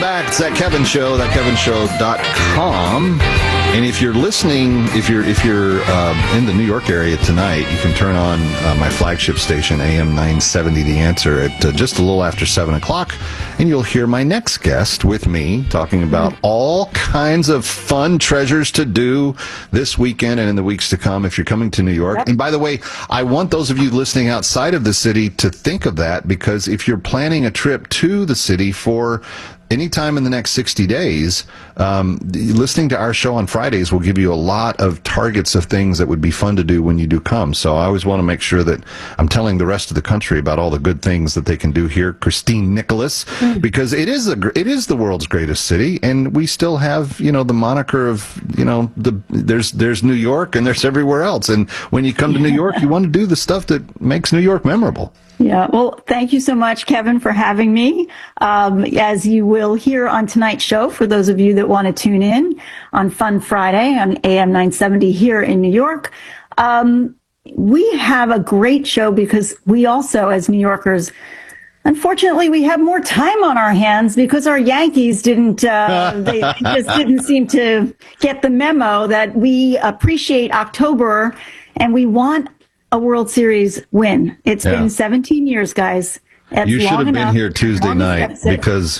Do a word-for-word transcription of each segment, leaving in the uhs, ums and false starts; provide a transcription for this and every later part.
back. It's That Kevin Show, that kevin show dot com. And if you're listening, if you're if you're uh, in the New York area tonight, you can turn on uh, my flagship station, A M nine seventy, The Answer, at uh, just a little after seven o'clock, and you'll hear my next guest with me talking about all kinds of fun treasures to do this weekend and in the weeks to come if you're coming to New York. Yep. And by the way, I want those of you listening outside of the city to think of that, because if you're planning a trip to the city for anytime in the next sixty days, um, listening to our show on Fridays will give you a lot of targets of things that would be fun to do when you do come. So I always want to make sure that I'm telling the rest of the country about all the good things that they can do here. Christine Nicholas, mm. because it is a, it is the world's greatest city, and we still have, you know, the moniker of, you know, the there's there's New York and there's everywhere else. And when you come to New York, you want to do the stuff that makes New York memorable. Yeah, well, thank you so much, Kevin, for having me. Um, as you will hear on tonight's show, for those of you that want to tune in on Fun Friday on A M nine seventy here in New York, um, we have a great show because we also, as New Yorkers, unfortunately, we have more time on our hands because our Yankees didn't, uh, they just didn't seem to get the memo that we appreciate October and we want a World Series win. It's yeah. been seventeen years, guys. That's you should have been enough. here Tuesday night, because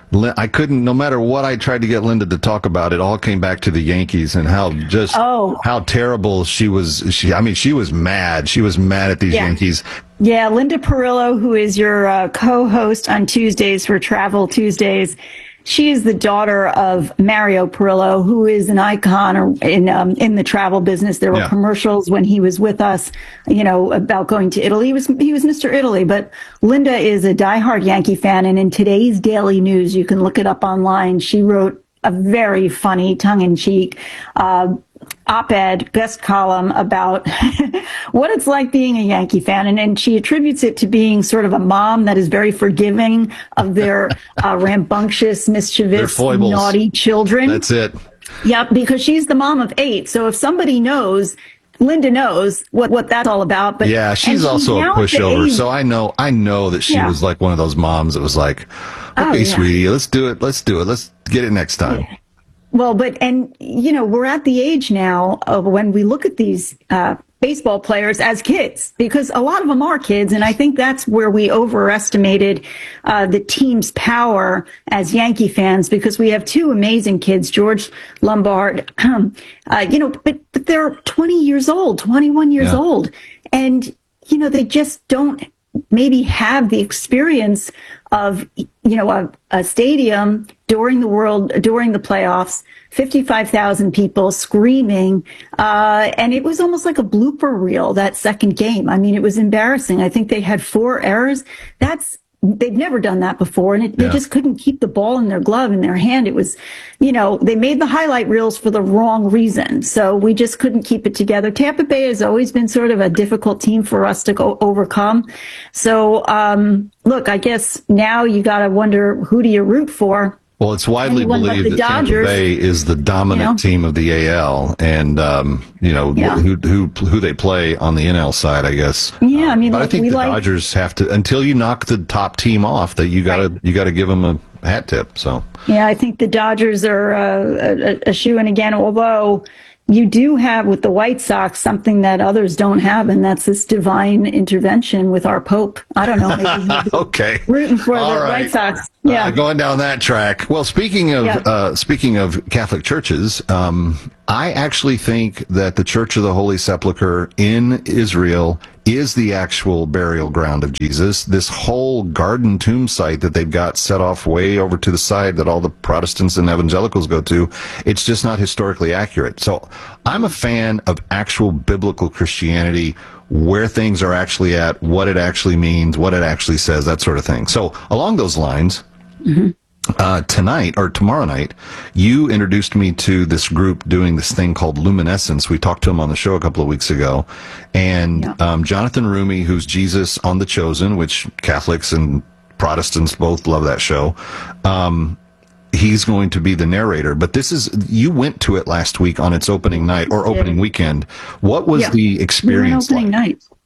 I couldn't, no matter what I tried to get Linda to talk about, it all came back to the Yankees and how just, oh. how terrible she was. She, I mean, she was mad. She was mad at these yeah. Yankees. Yeah, Linda Perillo, who is your uh, co-host on Tuesdays for Travel Tuesdays, she is the daughter of Mario Perillo, who is an icon in um, in the travel business. There were yeah. commercials when he was with us, you know, about going to Italy. He was he was Mister Italy. But Linda is a diehard Yankee fan, and in today's Daily News, you can look it up online. She wrote a very funny, tongue-in-cheek uh, op-ed, guest column about what it's like being a Yankee fan. And, and she attributes it to being sort of a mom that is very forgiving of their uh, rambunctious, mischievous, naughty children. That's it. Yep, because she's the mom of eight. So if somebody knows, Linda knows what, what that's all about. But yeah, she's also a pushover. So I know I know that she yeah. was like one of those moms that was like, okay, oh, yeah. sweetie, let's do it. Let's do it. Let's get it next time. Yeah. Well, but, and, you know, we're at the age now of when we look at these uh, baseball players as kids, because a lot of them are kids. And I think that's where we overestimated uh, the team's power as Yankee fans, because we have two amazing kids, George Lombard, um, uh, you know, but, but they're twenty years old, twenty-one years yeah. old. And, you know, they just don't maybe have the experience of, you know, a, a stadium during the world, during the playoffs, fifty-five thousand people screaming. Uh, and it was almost like a blooper reel, that second game. I mean, it was embarrassing. I think they had four errors. That's, they've never done that before. And it, yeah. they just couldn't keep the ball in their glove, in their hand. It was, you know, they made the highlight reels for the wrong reason. So we just couldn't keep it together. Tampa Bay has always been sort of a difficult team for us to go overcome. So, um, look, I guess now you got to wonder, who do you root for? Well, it's widely Anyone believed that Dodgers, Tampa Bay is the dominant you know? team of the A L, and um, you know yeah. who who who they play on the N L side, I guess. Yeah, I mean, but like, I think we the like... Dodgers have to, until you knock the top team off, that you gotta right. you gotta give them a hat tip. So yeah, I think the Dodgers are uh, a, a shoe-in again, although you do have with the White Sox something that others don't have, and that's this divine intervention with our Pope. I don't know. Maybe okay. Rooting for All the right. White Sox. Yeah. Uh, going down that track. Well, speaking of yeah. uh, speaking of Catholic churches, um, I actually think that the Church of the Holy Sepulchre in Israel is the actual burial ground of Jesus. This whole garden tomb site that they've got set off way over to the side that all the Protestants and evangelicals go to, it's just not historically accurate. So I'm a fan of actual biblical Christianity, where things are actually at, what it actually means, what it actually says, that sort of thing. So along those lines, mm-hmm. Uh, tonight or tomorrow night, you introduced me to this group doing this thing called Luminescence. We talked to him on the show a couple of weeks ago. And yeah. um, Jonathan Rumi, who's Jesus on The Chosen, which Catholics and Protestants both love that show. Um, he's going to be the narrator. But this is, you went to it last week on its opening night or opening weekend. What was yeah. the experience we went opening like? night.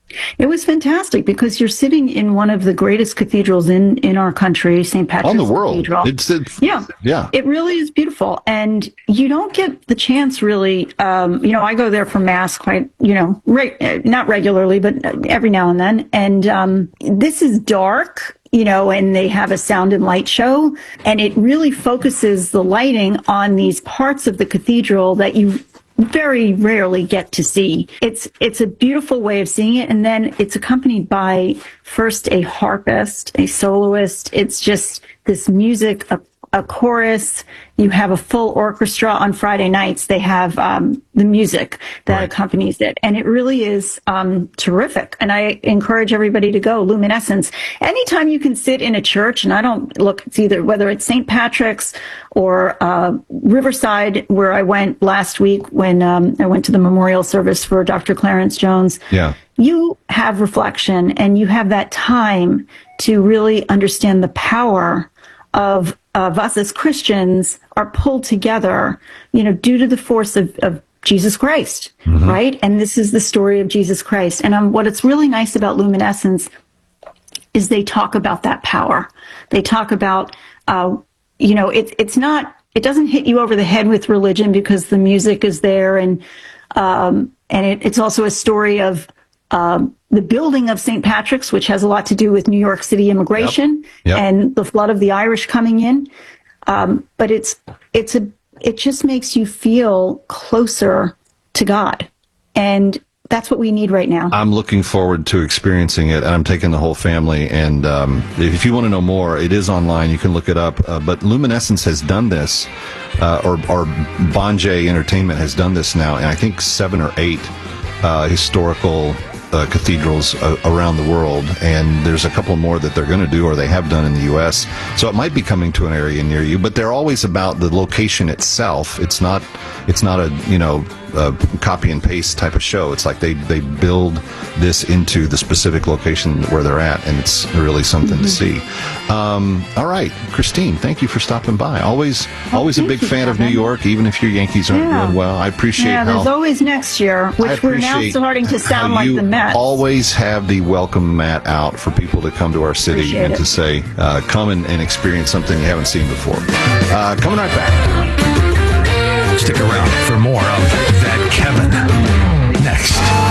It was fantastic because you're sitting in one of the greatest cathedrals in, in our country, Saint Patrick's On the world. Cathedral. It's, it's, yeah. Yeah. It really is beautiful. And you don't get the chance really, um, you know, I go there for Mass quite, you know, re- not regularly, but every now and then. And um, this is dark, you know, and they have a sound and light show. And it really focuses the lighting on these parts of the cathedral that you very rarely get to see. It's it's a beautiful way of seeing it, and then it's accompanied by first a harpist, a soloist. It's just this music, a, a chorus. You have a full orchestra on Friday nights. They have um, the music that Right. accompanies it, and it really is um, terrific. And I encourage everybody to go. Luminescence. Anytime you can sit in a church, and I don't look. It's either whether it's Saint Patrick's or uh, Riverside, where I went last week when um, I went to the memorial service for Doctor Clarence Jones. Yeah. You have reflection, and you have that time to really understand the power of of us as Christians are pulled together, you know, due to the force of, of Jesus Christ, mm-hmm. right? And this is the story of Jesus Christ. And um, what it's really nice about Luminescence is they talk about that power. They talk about, uh, you know, it, it's not, it doesn't hit you over the head with religion because the music is there. And, um, and it, it's also a story of, um, the building of Saint Patrick's, which has a lot to do with New York City immigration Yep. Yep. and the flood of the Irish coming in. Um, but it's, it's a, it just makes you feel closer to God. And that's what we need right now. I'm looking forward to experiencing it, and I'm taking the whole family. And um, if you want to know more, it is online. You can look it up. Uh, but Luminescence has done this, uh, or, or Bonjay Entertainment has done this now, and I think seven or eight uh, historical uh, cathedrals uh, around the world. And there's a couple more that they're going to do, or they have done in the U S. So it might be coming to an area near you. But they're always about the location itself. It's not. It's not a you know. Uh, copy and paste type of show. It's like they, they build this into the specific location where they're at, and it's really something mm-hmm. to see. Um, all right, Christine, thank you for stopping by. Always oh, always a big fan Kevin. of New York, even if your Yankees aren't yeah. doing well. I appreciate yeah, how... there's always next year, which we're now starting to sound like the Mets. You always have the welcome mat out for people to come to our city appreciate and it. to say, uh, come and, and experience something you haven't seen before. Uh, coming right back. Stick around for more of That Kevin next.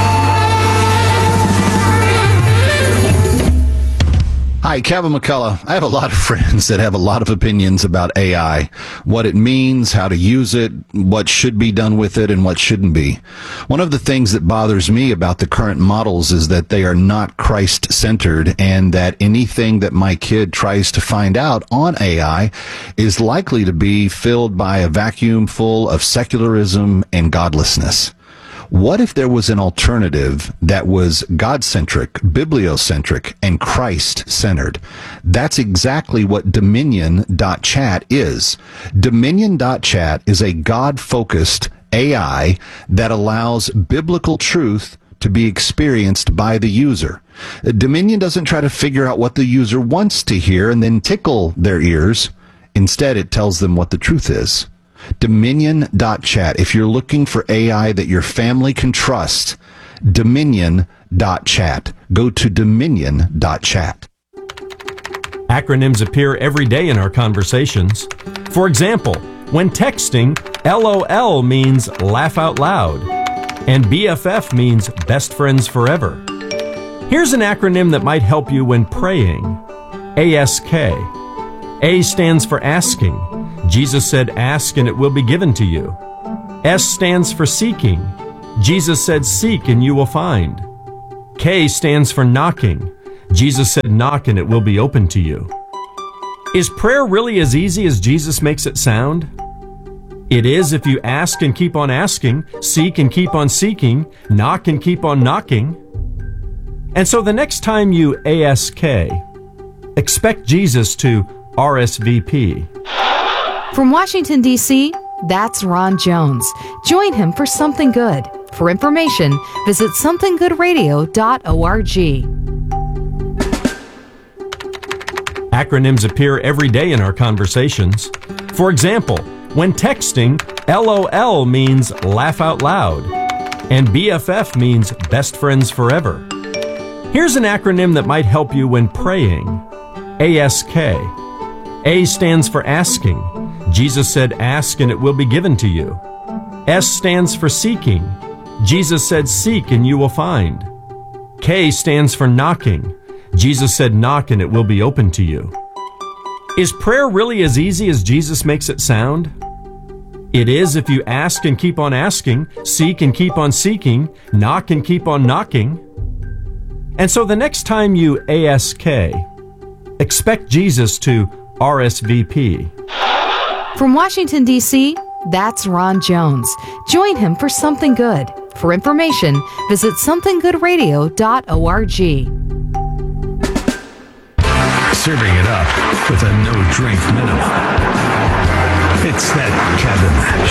Hi, Kevin McCullough. I have a lot of friends that have a lot of opinions about A I, what it means, how to use it, what should be done with it, and what shouldn't be. One of the things that bothers me about the current models is that they are not Christ-centered, and that anything that my kid tries to find out on A I is likely to be filled by a vacuum full of secularism and godlessness. What if there was an alternative that was God-centric, bibliocentric, and Christ-centered? That's exactly what Dominion dot chat is. Dominion dot chat is a God-focused A I that allows biblical truth to be experienced by the user. Dominion doesn't try to figure out what the user wants to hear and then tickle their ears. Instead, it tells them what the truth is. Dominion dot chat. If you're looking for A I that your family can trust, Dominion dot chat. Go to Dominion dot chat. Acronyms appear every day in our conversations. For example, when texting, LOL means laugh out loud, and B F F means best friends forever. Here's an acronym that might help you when praying. A S K. A stands for asking. Jesus said, ask and it will be given to you. S stands for seeking. Jesus said, seek and you will find. K stands for knocking. Jesus said, knock and it will be open to you. Is prayer really as easy as Jesus makes it sound? It is if you ask and keep on asking, seek and keep on seeking, knock and keep on knocking. And so the next time you A S K, expect Jesus to R S V P. From Washington, D C, that's Ron Jones. Join him for Something Good. For information, visit something good radio dot org. Acronyms appear every day in our conversations. For example, when texting, LOL means laugh out loud, and B F F means best friends forever. Here's an acronym that might help you when praying. A S K. A stands for asking. Jesus said, ask and it will be given to you. S stands for seeking. Jesus said, seek and you will find. K stands for knocking. Jesus said, knock and it will be open to you. Is prayer really as easy as Jesus makes it sound? It is if you ask and keep on asking, seek and keep on seeking, knock and keep on knocking. And so the next time you A S K, expect Jesus to R S V P. From Washington, D C, that's Ron Jones. Join him for Something Good. For information, visit something good radio dot org. Serving it up with a no-drink minimum. It's That Kevin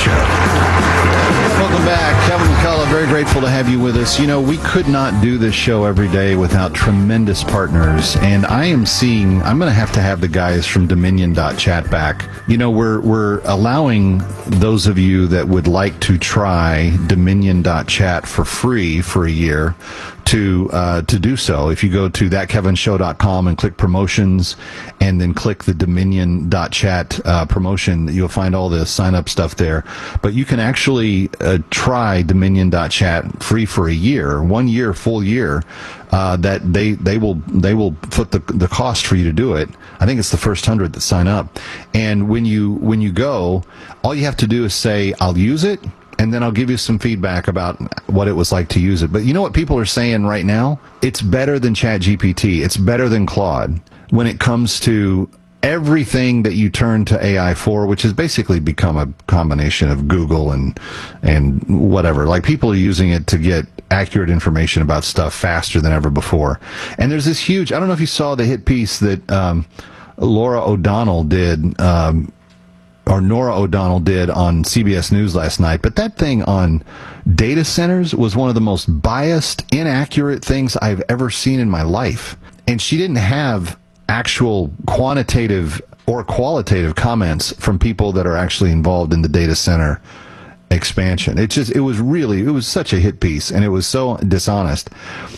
Show. Welcome back. Kevin McCullough, very grateful to have you with us. You know, we could not do this show every day without tremendous partners, and I am seeing, I'm going to have to have the guys from Dominion dot chat back. You know, we're we're allowing those of you that would like to try Dominion dot chat for free for a year to uh, to do so. If you go to that kevin show dot com and click promotions and then click the Dominion dot chat uh, promotion, you'll find all the sign up stuff there. But you can actually uh, try Dominion dot chat free for a year, one year, full year. Uh, that they they will they will foot the the cost for you to do it. I think it's the first hundred that sign up. And when you when you go, all you have to do is say, I'll use it, and then I'll give you some feedback about what it was like to use it. But you know what people are saying right now? It's better than ChatGPT. It's better than Claude when it comes to everything that you turn to A I for, which has basically become a combination of Google and and whatever. Like, people are using it to get accurate information about stuff faster than ever before. And there's this huge, I don't know if you saw the hit piece that um, Laura O'Donnell did, um, or Nora O'Donnell did on C B S News last night, but that thing on data centers was one of the most biased, inaccurate things I've ever seen in my life. And she didn't have actual quantitative or qualitative comments from people that are actually involved in the data center expansion. It just, it was really, it was such a hit piece, and it was so dishonest.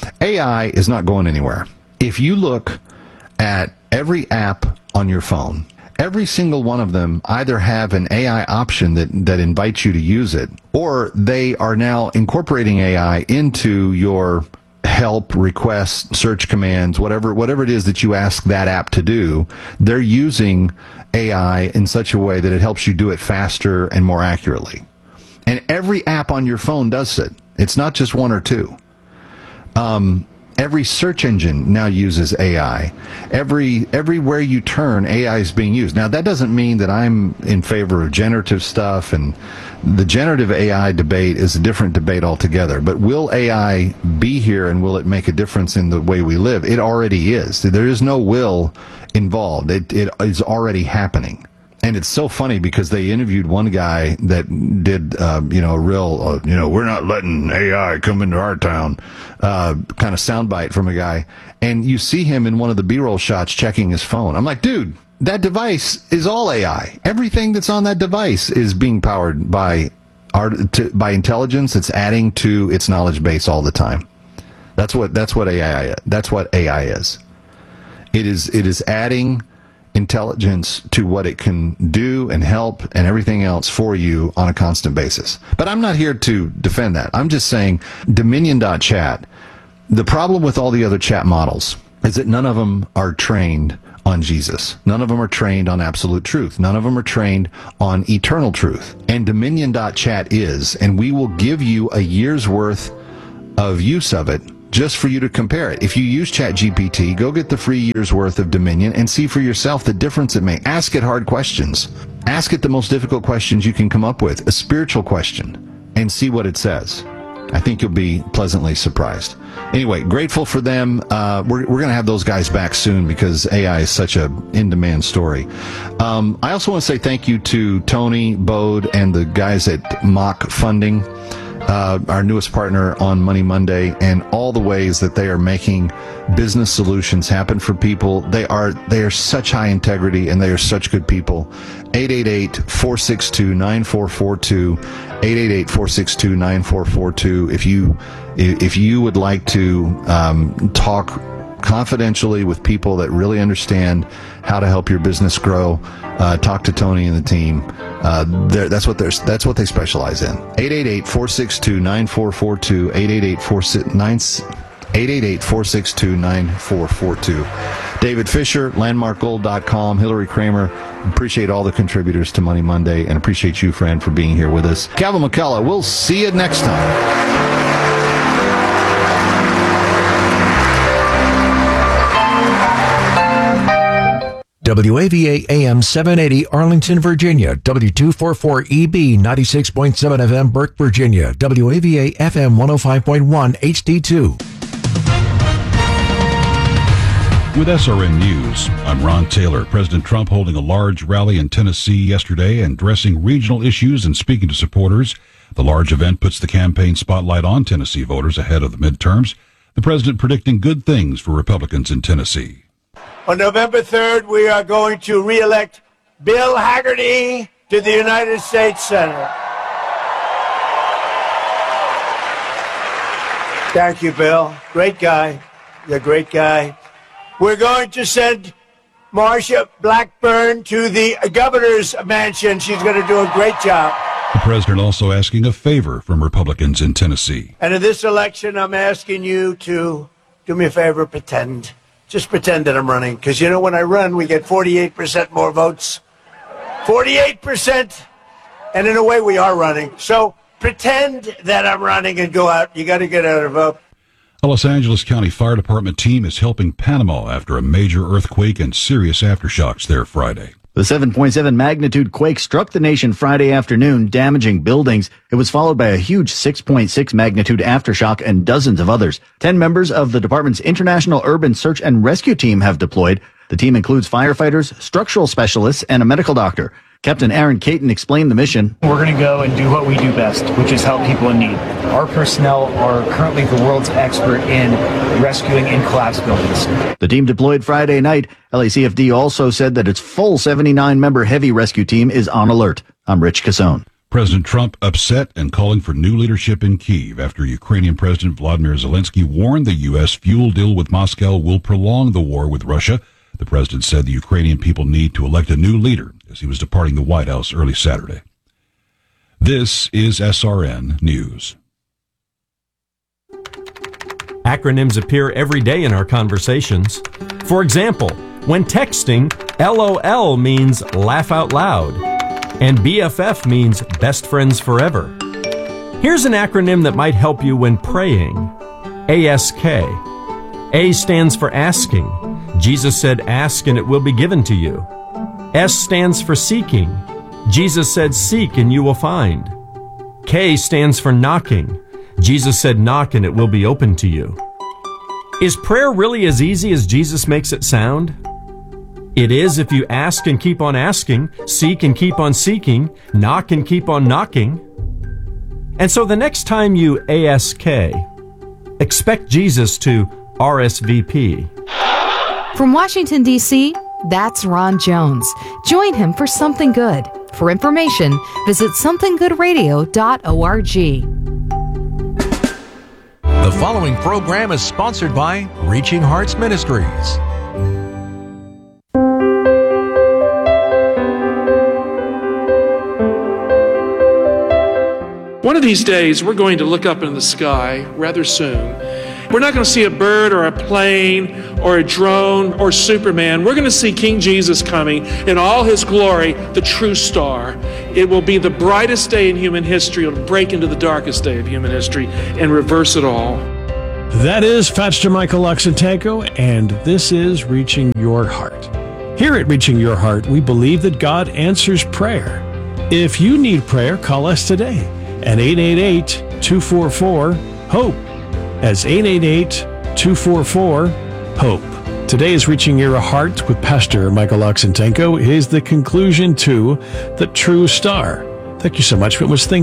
A I is not going anywhere. If you look at every app on your phone, every single one of them either have an A I option that, that invites you to use it, or they are now incorporating A I into your help, requests, search commands, whatever whatever it is that you ask that app to do. They're using A I in such a way that it helps you do it faster and more accurately. And every app on your phone does it. It's not just one or two. Um, every search engine now uses A I. Every everywhere you turn, A I is being used. Now, that doesn't mean that I'm in favor of generative stuff, and the generative A I debate is a different debate altogether. But will A I be here, and will it make a difference in the way we live? It already is. There is no will involved. It it is already happening. And it's so funny because they interviewed one guy that did, uh, you know, a real, uh, you know, we're not letting A I come into our town, uh, kind of soundbite from a guy. And you see him in one of the B-roll shots checking his phone. I'm like, dude, that device is all A I. Everything that's on that device is being powered by art, to, by intelligence. It's adding to its knowledge base all the time. That's what that's what A I that's what A I is. It is it is adding intelligence to what it can do and help and everything else for you on a constant basis. But I'm not here to defend that. I'm just saying Dominion dot chat, the problem with all the other chat models is that none of them are trained on Jesus. None of them are trained on absolute truth. None of them are trained on eternal truth. And Dominion dot chat is, and we will give you a year's worth of use of it just for you to compare it. If you use ChatGPT, go get the free year's worth of Dominion and see for yourself the difference it makes. Ask it hard questions. Ask it the most difficult questions you can come up with, a spiritual question, and see what it says. I think you'll be pleasantly surprised. Anyway, grateful for them. Uh, we're we're going to have those guys back soon because A I is such a in-demand story. Um, I also want to say thank you to Tony, Bode, and the guys at Mock Funding. uh, our newest partner on Money Monday, and all the ways that they are making business solutions happen for people. They are they are such high integrity, and they are such good people. eight eight eight, four six two, nine four four two, eight eight eight, four six two, nine four four two. If you if you would like to um, talk confidentially with people that really understand how to help your business grow, uh, talk to Tony and the team. Uh, that's what they're that's what they specialize in. eight eight eight, four six two, nine four four two, eight eight eight, four six two, nine four four two. David Fisher, landmark gold dot com, Hillary Kramer. Appreciate all the contributors to Money Monday, and appreciate you, friend, for being here with us. Calvin McCullough, we'll see you next time. W A V A A M seven eighty Arlington, Virginia. W two forty-four E B ninety-six point seven F M Burke, Virginia. W A V A F M one oh five point one H D two. With S R N News, I'm Ron Taylor. President Trump holding a large rally in Tennessee yesterday and addressing regional issues and speaking to supporters. The large event puts the campaign spotlight on Tennessee voters ahead of the midterms. The president predicting good things for Republicans in Tennessee. On November third, we are going to re-elect Bill Hagerty to the United States Senate. Thank you, Bill. Great guy. You're a great guy. We're going to send Marsha Blackburn to the governor's mansion. She's going to do a great job. The president also asking a favor from Republicans in Tennessee. And in this election, I'm asking you to do me a favor, pretend. Just pretend that I'm running, because, you know, when I run, we get forty-eight percent more votes. forty-eight percent, and in a way, we are running. So pretend that I'm running and go out. You got to get out and vote. A Los Angeles County Fire Department team is helping Panama after a major earthquake and serious aftershocks there Friday. The seven point seven magnitude quake struck the nation Friday afternoon, damaging buildings. It was followed by a huge six point six magnitude aftershock and dozens of others. Ten members of the department's International Urban Search and Rescue Team have deployed. The team includes firefighters, structural specialists, and a medical doctor. Captain Aaron Caton explained the mission. We're going to go and do what we do best, which is help people in need. Our personnel are currently the world's expert in rescuing in collapsed buildings. The team deployed Friday night. L A C F D also said that its full seventy-nine member heavy rescue team is on alert. I'm Rich Cassone. President Trump upset and calling for new leadership in Kyiv after Ukrainian President Vladimir Zelensky warned the U S fuel deal with Moscow will prolong the war with Russia. The president said the Ukrainian people need to elect a new leader as he was departing the White House early Saturday. This is S R N News. Acronyms appear every day in our conversations. For example, when texting, LOL means laugh out loud, and B F F means best friends forever. Here's an acronym that might help you when praying. A S K. A stands for asking. Jesus said, ask and it will be given to you. S stands for seeking. Jesus said, seek and you will find. K stands for knocking. Jesus said, knock and it will be open to you. Is prayer really as easy as Jesus makes it sound? It is if you ask and keep on asking, seek and keep on seeking, knock and keep on knocking. And so the next time you A S K, expect Jesus to R S V P. From Washington, D C, that's Ron Jones. Join him for Something Good. For information, visit something good radio dot org. The following program is sponsored by Reaching Hearts Ministries. One of these days, we're going to look up in the sky rather soon. We're not going to see a bird or a plane or a drone or Superman. We're going to see King Jesus coming in all his glory, the true star. It will be the brightest day in human history. It'll break into the darkest day of human history and reverse it all. That is Pastor Michael Oxentenko, and this is Reaching Your Heart. Here at Reaching Your Heart, we believe that God answers prayer. If you need prayer, call us today at eight eight eight, two four four, HOPE. That's eight eight eight, two four four, HOPE. Today is Reaching Your Heart with Pastor Michael Oxentenko is the conclusion to The True Star. Thank you so much for listening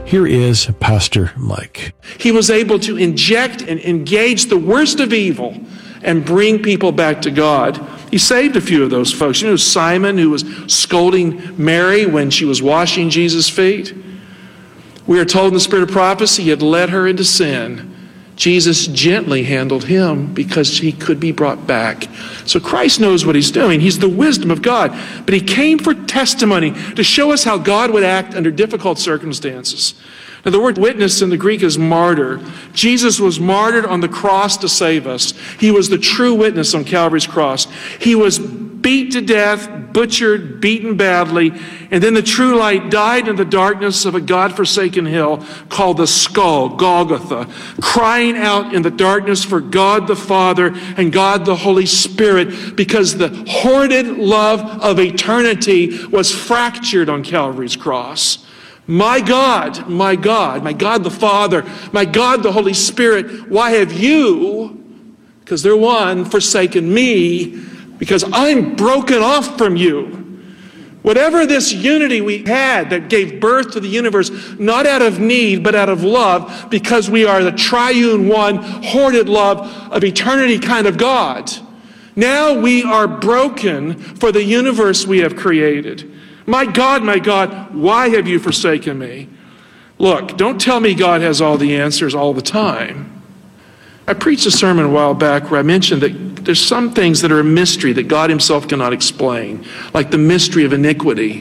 Here is Pastor Mike. He was able to inject and engage the worst of evil and bring people back to God. He saved a few of those folks. You know Simon, who was scolding Mary when she was washing Jesus' feet? We are told in the spirit of prophecy he had led her into sin. Jesus gently handled him because he could be brought back. So Christ knows what he's doing. He's the wisdom of God. But he came for testimony to show us how God would act under difficult circumstances. Now, the word witness in the Greek is martyr. Jesus was martyred on the cross to save us. He was the true witness on Calvary's cross. He was beat to death, butchered, beaten badly, and then the true light died in the darkness of a God-forsaken hill called the skull, Golgotha, crying out in the darkness for God the Father and God the Holy Spirit, because the hoarded love of eternity was fractured on Calvary's cross. My God, my God, my God the Father, my God the Holy Spirit, why have you, because they're one, forsaken me, because I'm broken off from you. Whatever this unity we had that gave birth to the universe, not out of need, but out of love, because we are the triune one, hoarded love of eternity kind of God. Now we are broken for the universe we have created. My God, my God, why have you forsaken me? Look, don't tell me God has all the answers all the time. I preached a sermon a while back where I mentioned that there's some things that are a mystery that God himself cannot explain, like the mystery of iniquity.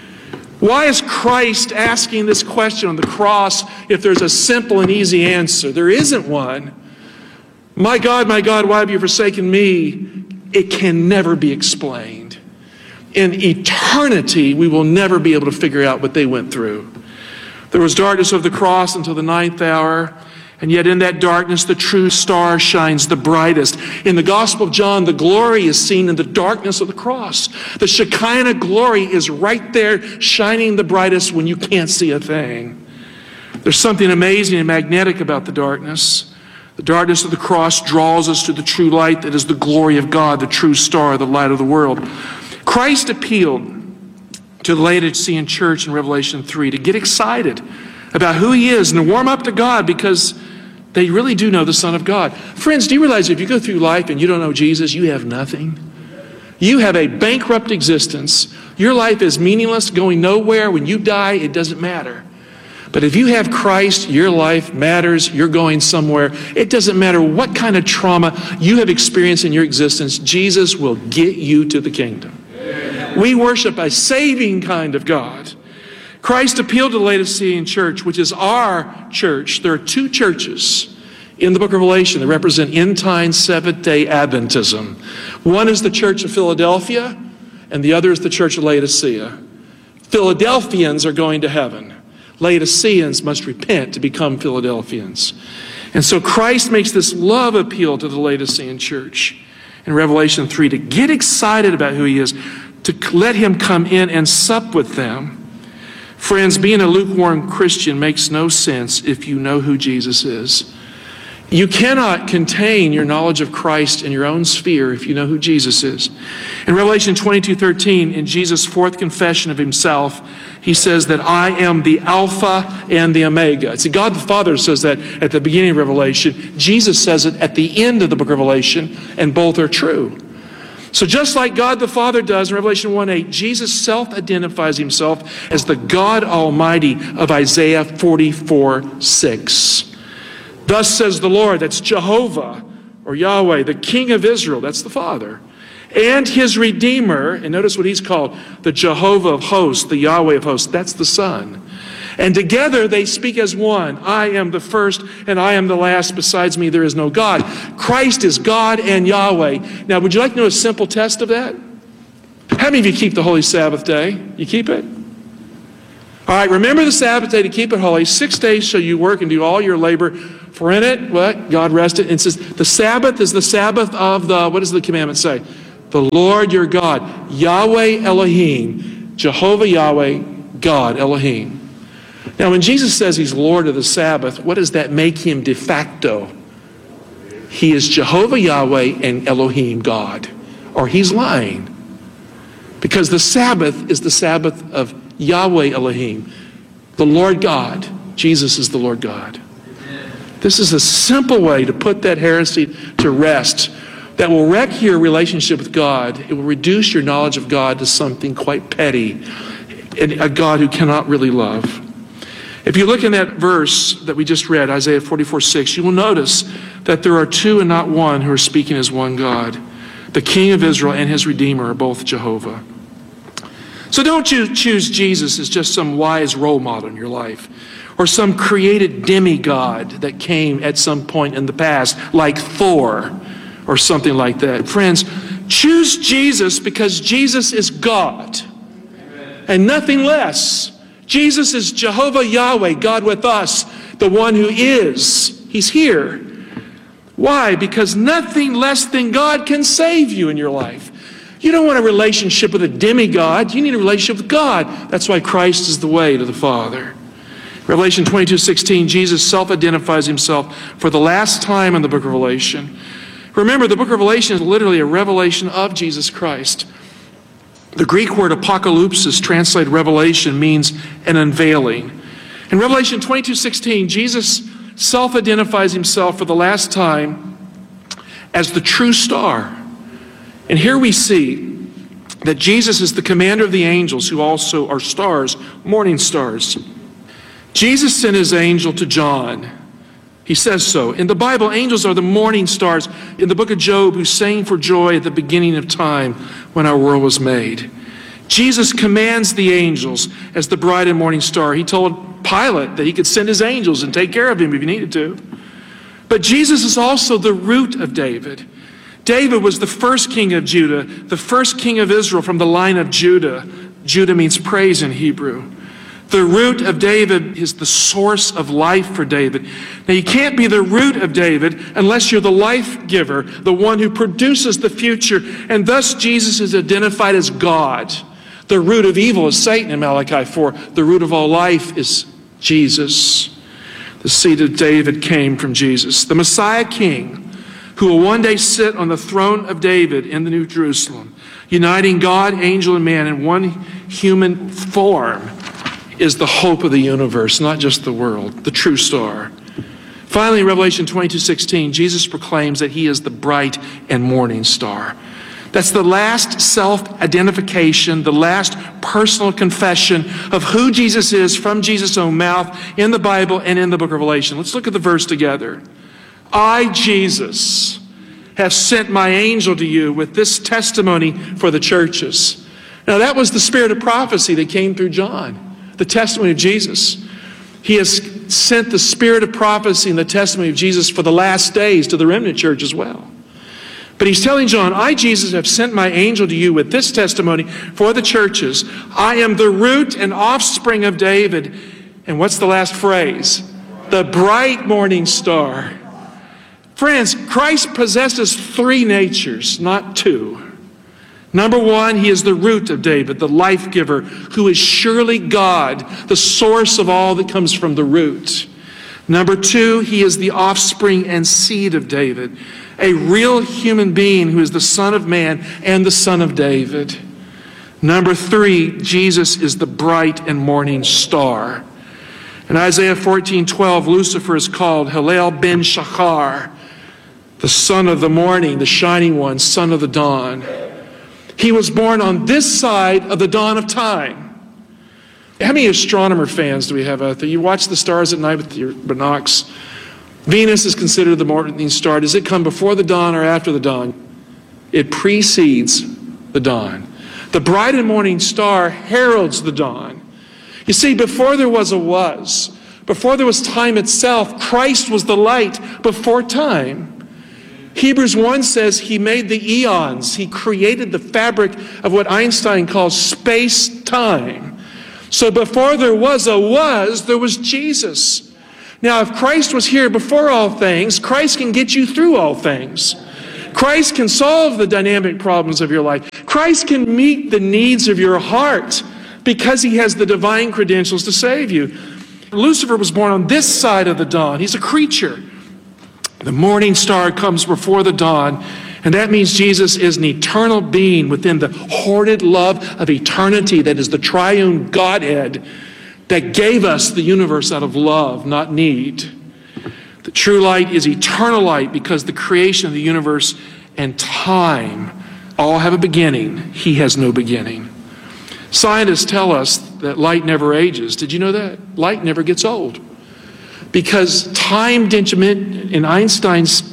Why is Christ asking this question on the cross if there's a simple and easy answer? There isn't one. My God, my God, why have you forsaken me? It can never be explained. In eternity, we will never be able to figure out what they went through. There was darkness of the cross until the ninth hour, and yet in that darkness, the true star shines the brightest. In the Gospel of John, the glory is seen in the darkness of the cross. The Shekinah glory is right there, shining the brightest when you can't see a thing. There's something amazing and magnetic about the darkness. The darkness of the cross draws us to the true light that is the glory of God, the true star, the light of the world. Christ appealed to the Laodicean church in Revelation three to get excited about who he is and to warm up to God because they really do know the Son of God. Friends, do you realize if you go through life and you don't know Jesus, you have nothing? You have a bankrupt existence. Your life is meaningless, going nowhere. When you die, it doesn't matter. But if you have Christ, your life matters. You're going somewhere. It doesn't matter what kind of trauma you have experienced in your existence. Jesus will get you to the kingdom. We worship a saving kind of God. Christ appealed to the Laodicean church, which is our church. There are two churches in the book of Revelation that represent end-time Seventh-day Adventism. One is the church of Philadelphia, and the other is the church of Laodicea. Philadelphians are going to heaven. Laodiceans must repent to become Philadelphians. And so Christ makes this love appeal to the Laodicean church in Revelation three to get excited about who he is, to let him come in and sup with them. Friends, being a lukewarm Christian makes no sense if you know who Jesus is. You cannot contain your knowledge of Christ in your own sphere if you know who Jesus is. In Revelation twenty-two thirteen, in Jesus' fourth confession of himself, he says that I am the Alpha and the Omega. See, God the Father says that at the beginning of Revelation. Jesus says it at the end of the book of Revelation, and both are true. So just like God the Father does in Revelation one eight, Jesus self-identifies himself as the God Almighty of Isaiah forty-four six. Thus says the Lord, that's Jehovah, or Yahweh, the King of Israel, that's the Father, and his Redeemer, and notice what he's called, the Jehovah of hosts, the Yahweh of hosts, that's the Son. And together they speak as one. I am the first and I am the last. Besides me there is no God. Christ is God and Yahweh. Now, would you like to know a simple test of that? How many of you keep the Holy Sabbath day? You keep it? All right, remember the Sabbath day to keep it holy. Six days shall you work and do all your labor. For in it, what? God rested. And it says, the Sabbath is the Sabbath of the, what does the commandment say? The Lord your God, Yahweh Elohim, Jehovah Yahweh, God Elohim. Now, when Jesus says he's Lord of the Sabbath, what does that make him de facto? He is Jehovah Yahweh and Elohim, God. Or he's lying. Because the Sabbath is the Sabbath of Yahweh Elohim, the Lord God. Jesus is the Lord God. This is a simple way to put that heresy to rest that will wreck your relationship with God. It will reduce your knowledge of God to something quite petty, and a God who cannot really love. If you look in that verse that we just read, Isaiah forty-four six, you will notice that there are two and not one who are speaking as one God. The King of Israel and his Redeemer are both Jehovah. So don't you choose Jesus as just some wise role model in your life, or some created demigod that came at some point in the past, like Thor or something like that. Friends, choose Jesus because Jesus is God and nothing less. Jesus is Jehovah Yahweh, God with us, the one who is. He's here. Why? Because nothing less than God can save you in your life. You don't want a relationship with a demigod. You need a relationship with God. That's why Christ is the way to the Father. Revelation twenty-two sixteen, Jesus self-identifies himself for the last time in the book of Revelation. Remember, the book of Revelation is literally a revelation of Jesus Christ. The Greek word apocalypsis, translated revelation, means an unveiling. In Revelation twenty-two sixteen, Jesus self-identifies himself for the last time as the true star. And here we see that Jesus is the commander of the angels, who also are stars, morning stars. Jesus sent his angel to John. He says so. In the Bible, angels are the morning stars in the book of Job, who sang for joy at the beginning of time when our world was made. Jesus commands the angels as the bright and morning star. He told Pilate that he could send his angels and take care of him if he needed to. But Jesus is also the root of David. David was the first king of Judah, the first king of Israel from the line of Judah. Judah means praise in Hebrew. The root of David is the source of life for David. Now, you can't be the root of David unless you're the life giver, the one who produces the future. And thus, Jesus is identified as God. The root of evil is Satan in Malachi four. The root of all life is Jesus. The seed of David came from Jesus. The Messiah King, who will one day sit on the throne of David in the New Jerusalem, uniting God, angel, and man in one human form, is the hope of the universe, not just the world, the true star. Finally, in Revelation twenty-two sixteen, Jesus proclaims that he is the bright and morning star. That's the last self-identification, the last personal confession of who Jesus is from Jesus' own mouth in the Bible and in the book of Revelation. Let's look at the verse together. I, Jesus, have sent my angel to you with this testimony for the churches. Now, that was the spirit of prophecy that came through John, the testimony of Jesus. He has sent the spirit of prophecy and the testimony of Jesus for the last days to the remnant church as well. But he's telling John, I, Jesus, have sent my angel to you with this testimony for the churches. I am the root and offspring of David. And what's the last phrase? The bright morning star. Friends, Christ possesses three natures, not two. Number one, he is the root of David, the life giver, who is surely God, the source of all that comes from the root. Number two, he is the offspring and seed of David, a real human being who is the Son of Man and the Son of David. Number three, Jesus is the bright and morning star. In Isaiah fourteen twelve, Lucifer is called Hillel ben Shachar, the son of the morning, the shining one, son of the dawn. He was born on this side of the dawn of time. How many astronomer fans do we have out there? You watch the stars at night with your binocs. Venus is considered the morning star. Does it come before the dawn or after the dawn? It precedes the dawn. The bright and morning star heralds the dawn. You see, before there was a was, before there was time itself, Christ was the light before time. Hebrews one says he made the eons. He created the fabric of what Einstein calls space-time. So before there was a was, there was Jesus. Now, if Christ was here before all things, Christ can get you through all things. Christ can solve the dynamic problems of your life. Christ can meet the needs of your heart because he has the divine credentials to save you. Lucifer was born on this side of the dawn. He's a creature. The morning star comes before the dawn, and that means Jesus is an eternal being within the hoarded love of eternity that is the triune Godhead. that gave us the universe out of love, not need. The true light is eternal light because the creation of the universe and time all have a beginning. He has no beginning. Scientists tell us that light never ages. Did you know that? Light never gets old. Because time dimension in Einstein's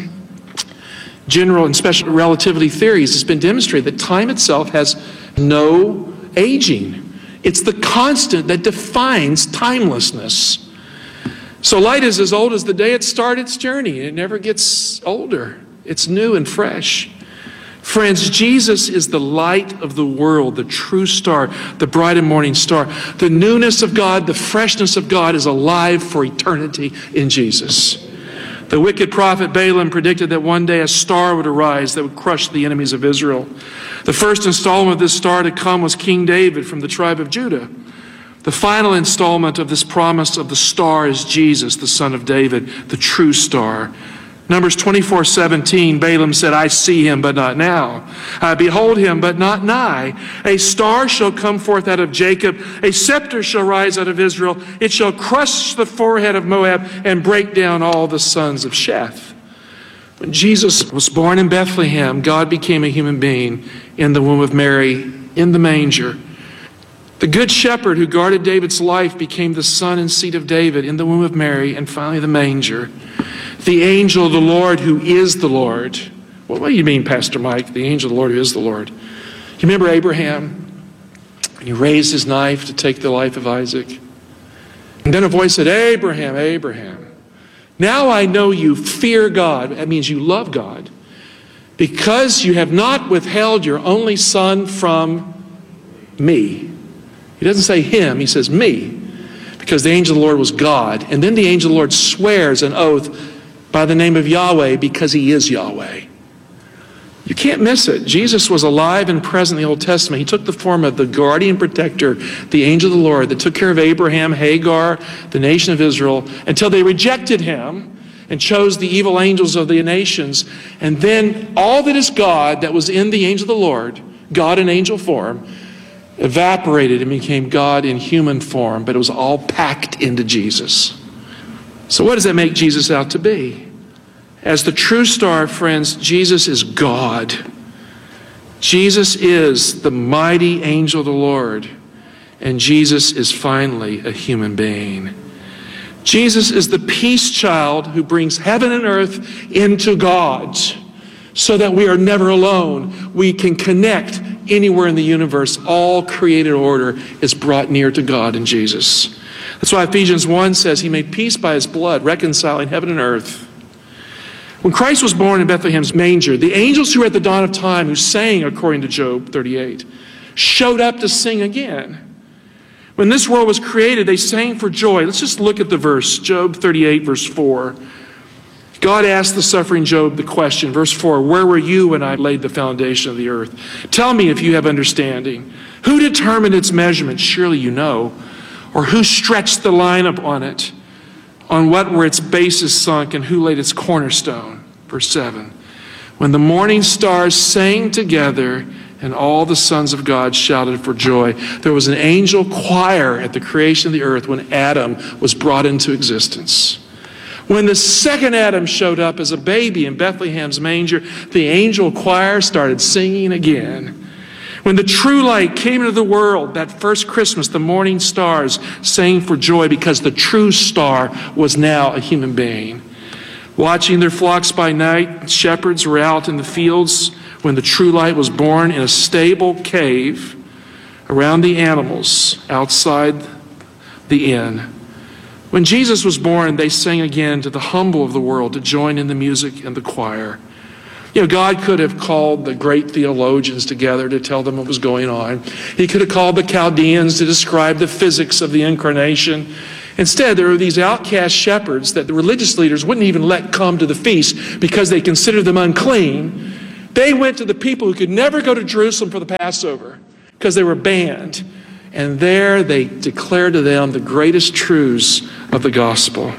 general and special relativity theories, it's been demonstrated that time itself has no aging. It's the constant that defines timelessness. So light is as old as the day it started its journey. It never gets older. It's new and fresh. Friends, Jesus is the light of the world, the true star, the bright and morning star. The newness of God, the freshness of God is alive for eternity in Jesus. The wicked prophet Balaam predicted that one day a star would arise that would crush the enemies of Israel. The first installment of this star to come was King David from the tribe of Judah. The final installment of this promise of the star is Jesus, the son of David, the true star. Numbers twenty-four seventeen, Balaam said, I see him, but not now. I behold him, but not nigh. A star shall come forth out of Jacob. A scepter shall rise out of Israel. It shall crush the forehead of Moab and break down all the sons of Sheth. When Jesus was born in Bethlehem, God became a human being in the womb of Mary, in the manger. The good shepherd who guarded David's life became the son and seed of David in the womb of Mary, and finally the manger. The angel of the Lord who is the Lord. Well, what do you mean, Pastor Mike? The angel of the Lord who is the Lord. You remember Abraham? When he raised his knife to take the life of Isaac. And then a voice said, Abraham, Abraham. Now I know you fear God. That means you love God. Because you have not withheld your only son from me. He doesn't say him, he says me. Because the angel of the Lord was God. And then the angel of the Lord swears an oath by the name of Yahweh because he is Yahweh. You can't miss it. Jesus was alive and present in the Old Testament. He took the form of the guardian protector, the angel of the Lord that took care of Abraham, Hagar, the nation of Israel, until they rejected him and chose the evil angels of the nations. And then all that is God that was in the angel of the Lord, God in angel form, evaporated and became God in human form, but it was all packed into Jesus. So what does that make Jesus out to be? As the true star, friends, Jesus is God. Jesus is the mighty angel of the Lord, and Jesus is finally a human being. Jesus is the peace child who brings heaven and earth into God so that we are never alone. We can connect anywhere in the universe. All created order is brought near to God in Jesus. That's why Ephesians one says he made peace by his blood, reconciling heaven and earth. When Christ was born in Bethlehem's manger, the angels who were at the dawn of time, who sang according to Job thirty-eight, showed up to sing again. When this world was created, they sang for joy. Let's just look at the verse, Job thirty-eight, verse four. God asked the suffering Job the question, verse four, where were you when I laid the foundation of the earth? Tell me if you have understanding. Who determined its measurement? Surely you know. Or who stretched the line upon it? On what were its bases sunk, and who laid its cornerstone? Verse seven. When the morning stars sang together and all the sons of God shouted for joy, there was an angel choir at the creation of the earth when Adam was brought into existence. When the second Adam showed up as a baby in Bethlehem's manger, the angel choir started singing again. When the true light came into the world, that first Christmas, the morning stars sang for joy because the true star was now a human being. Watching their flocks by night, shepherds were out in the fields when the true light was born in a stable cave around the animals outside the inn. When Jesus was born, they sang again to the humble of the world to join in the music and the choir. You know, God could have called the great theologians together to tell them what was going on. He could have called the Chaldeans to describe the physics of the incarnation. Instead, there were these outcast shepherds that the religious leaders wouldn't even let come to the feast because they considered them unclean. They went to the people who could never go to Jerusalem for the Passover because they were banned. And there they declared to them the greatest truths of the gospel.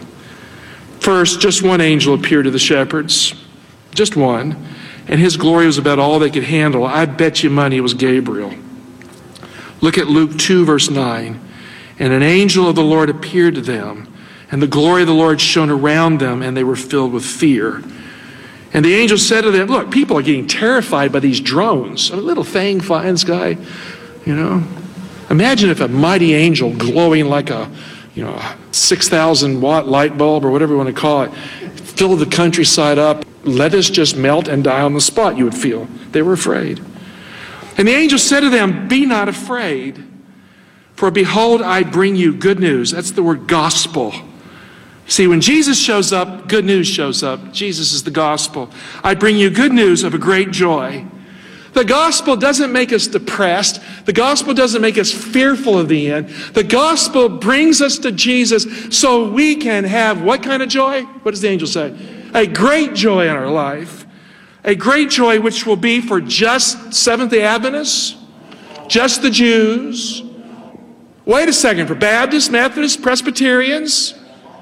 First, just one angel appeared to the shepherds. Just one. And his glory was about all they could handle. I bet you money it was Gabriel. Look at Luke two, verse nine. And an angel of the Lord appeared to them, and the glory of the Lord shone around them, and they were filled with fear. And the angel said to them, look, people are getting terrified by these drones. A little thing flying in the sky, you know. Imagine if a mighty angel glowing like a, you know, six thousand watt light bulb or whatever you want to call it, filled the countryside up. Let us just melt and die on the spot, you would feel. They were afraid. And the angel said to them, be not afraid, for behold, I bring you good news. That's the word gospel. See, when Jesus shows up, good news shows up. Jesus is the gospel. I bring you good news of a great joy. The gospel doesn't make us depressed. The gospel doesn't make us fearful of the end. The gospel brings us to Jesus so we can have what kind of joy? What does the angel say? A great joy in our life. A great joy which will be for just Seventh-day Adventists, just the Jews. Wait a second, for Baptists, Methodists, Presbyterians,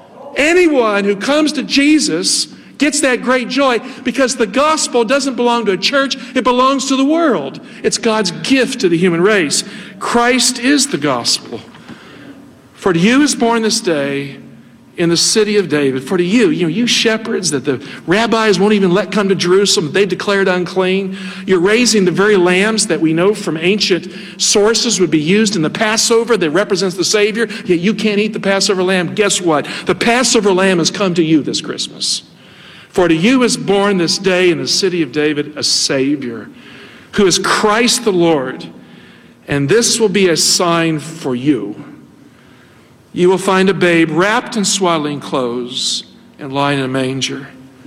anyone who comes to Jesus gets that great joy because the gospel doesn't belong to a church, it belongs to the world. It's God's gift to the human race. Christ is the gospel. For to you is born this day in the city of David. For to you, you know, you shepherds that the rabbis won't even let come to Jerusalem, they declared unclean. You're raising the very lambs that we know from ancient sources would be used in the Passover that represents the Savior, yet you can't eat the Passover lamb. Guess what? The Passover lamb has come to you this Christmas. For to you is born this day in the city of David a Savior, who is Christ the Lord. And this will be a sign for you. You will find a babe wrapped in swaddling clothes and lying in a manger.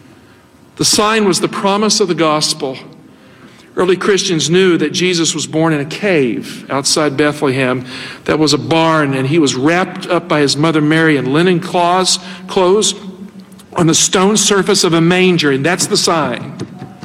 The sign was the promise of the gospel. Early Christians knew that Jesus was born in a cave outside Bethlehem that was a barn, and he was wrapped up by his mother Mary in linen cloths, clothes on the stone surface of a manger, and that's the sign.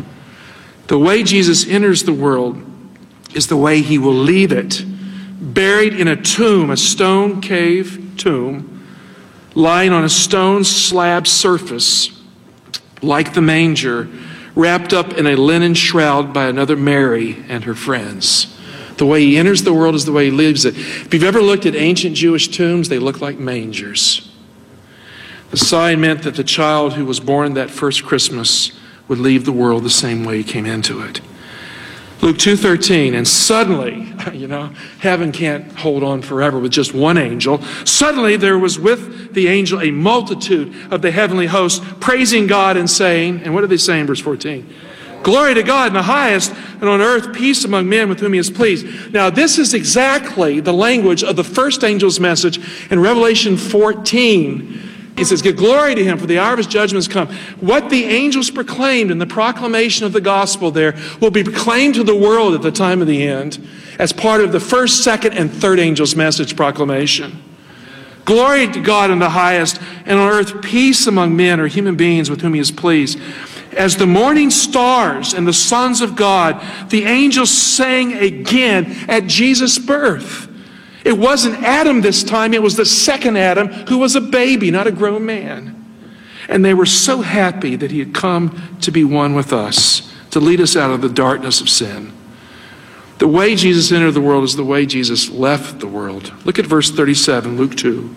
The way Jesus enters the world is the way he will leave it, buried in a tomb, a stone cave tomb, lying on a stone slab surface like the manger, wrapped up in a linen shroud by another Mary and her friends. The way he enters the world is the way he leaves it. If you've ever looked at ancient Jewish tombs, they look like mangers. The sign meant that the child who was born that first Christmas would leave the world the same way he came into it. Luke two thirteen, and suddenly, you know, heaven can't hold on forever with just one angel. Suddenly there was with the angel a multitude of the heavenly host praising God and saying, and what did they say in verse fourteen? Glory to God in the highest, and on earth peace among men with whom he is pleased. Now this is exactly the language of the first angel's message in Revelation fourteen. He says, give glory to him, for the hour of his judgment has come. What the angels proclaimed in the proclamation of the gospel there will be proclaimed to the world at the time of the end as part of the first, second, and third angel's message proclamation. Glory to God in the highest, and on earth peace among men or human beings with whom he is pleased. As the morning stars and the sons of God, the angels sang again at Jesus' birth. It wasn't Adam this time, it was the second Adam who was a baby, not a grown man. And they were so happy that he had come to be one with us, to lead us out of the darkness of sin. The way Jesus entered the world is the way Jesus left the world. Look at verse thirty-seven, Luke two.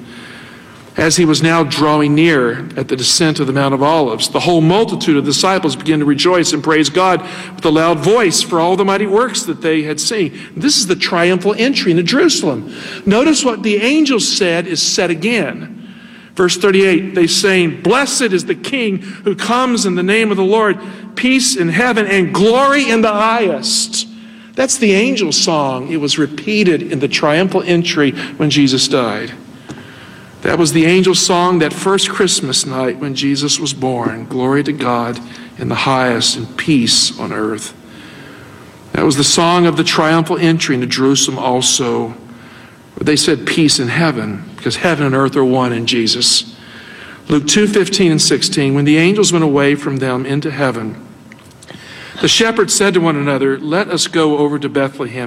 As he was now drawing near at the descent of the Mount of Olives, the whole multitude of disciples began to rejoice and praise God with a loud voice for all the mighty works that they had seen. This is the triumphal entry into Jerusalem. Notice what the angels said is said again. Verse thirty-eight, they saying, blessed is the King who comes in the name of the Lord, peace in heaven and glory in the highest. That's the angel song. It was repeated in the triumphal entry when Jesus died. That was the angel song that first Christmas night when Jesus was born. Glory to God in the highest and peace on earth. That was the song of the triumphal entry into Jerusalem also. They said peace in heaven because heaven and earth are one in Jesus. Luke two fifteen and sixteen, when the angels went away from them into heaven, the shepherds said to one another, let us go over to Bethlehem